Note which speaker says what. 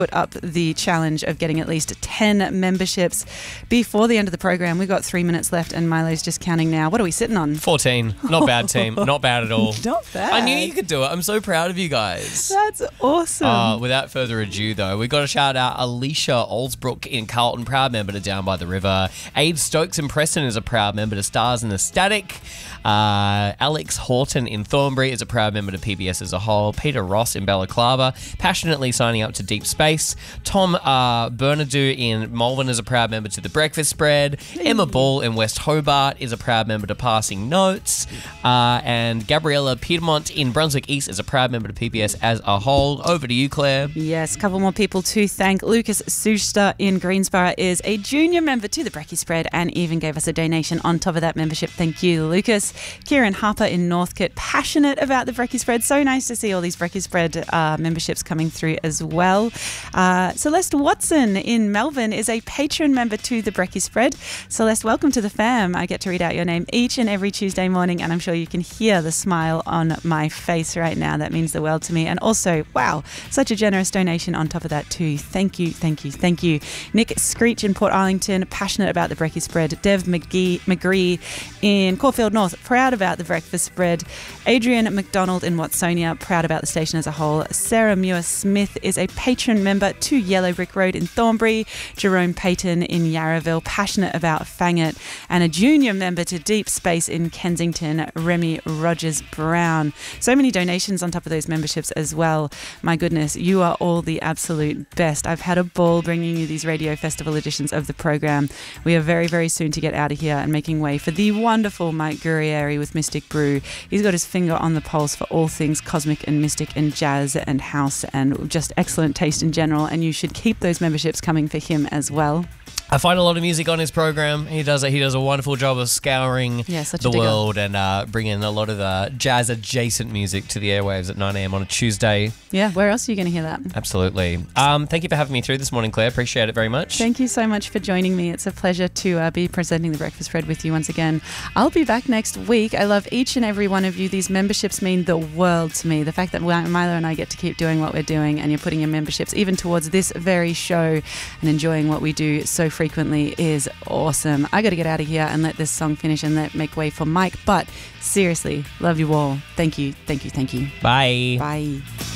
Speaker 1: put up the challenge of getting at least 10 memberships before the end of the program. We've got 3 minutes left and Milo's just counting now. What are we sitting on?
Speaker 2: 14. Not bad, team. Not bad at all.
Speaker 1: Not bad.
Speaker 2: I knew you could do it. I'm so proud of you guys.
Speaker 1: That's awesome.
Speaker 2: Without further ado, though, we've got to shout out Alicia Olsbrook in Carlton, proud member to Down by the River. Abe Stokes in Preston is a proud member to Stars in the Static. Alex Horton in Thornbury is a proud member to PBS as a whole. Peter Ross in Balaclava, passionately signing up to Deep Space. Tom Bernadou in Malvern is a proud member to The Breakfast Spread. Emma Ball in West Hobart is a proud member to Passing Notes. And Gabriella Piedmont in Brunswick East is a proud member to PBS as a whole. Over to you, Claire.
Speaker 1: Yes, a couple more people to thank. Lucas Suster in Greensborough is a junior member to The Brekkie Spread and even gave us a donation on top of that membership. Thank you, Lucas. Kieran Harper in Northcote, passionate about The Brekkie Spread. So nice to see all these Brekkie Spread memberships coming through as well. Celeste Watson in Melbourne is a patron member to The Brekkie Spread. Celeste, welcome to the fam. I get to read out your name each and every Tuesday morning, and I'm sure you can hear the smile on my face right now. That means the world to me. And also, wow, such a generous donation on top of that too. Thank you, thank you, thank you. Nick Screech in Port Arlington, passionate about The Brekkie Spread. Dev McGree in Caulfield North, proud about The Breakfast Spread. Adrian McDonald in Watsonia, proud about the station as a whole. Sarah Muir-Smith is a patron member to Yellow Brick Road in Thornbury. Jerome Payton in Yarraville, passionate about Fangit. And a junior member to Deep Space in Kensington, Remy Rogers Brown. So many donations on top of those memberships as well. My goodness, you are all the absolute best. I've had a ball bringing you these Radio Festival editions of the program. We are very, very soon to get out of here and making way for the wonderful Mike Gurrieri with Mystic Brew. He's got his finger on the pulse for all things cosmic and mystic and jazz and house and just excellent taste in general, and you should keep those memberships coming for him as well.
Speaker 2: I find a lot of music on his program. He does a wonderful job of scouring the world and bringing a lot of jazz adjacent music to the airwaves at 9 a.m. on a Tuesday.
Speaker 1: Yeah, where else are you going to hear that?
Speaker 2: Absolutely. Thank you for having me through this morning, Claire. Appreciate it very much.
Speaker 1: Thank you so much for joining me. It's a pleasure to be presenting The Breakfast Spread with you once again. I'll be back next week. I love each and every one of you. These memberships mean the world to me. The fact that Milo and I get to keep doing what we're doing and you're putting your memberships even towards this very show and enjoying what we do so frequently is awesome. I got to get out of here and let this song finish and make way for Mike. But seriously, love you all. Thank you, thank you, thank you.
Speaker 2: Bye.
Speaker 1: Bye.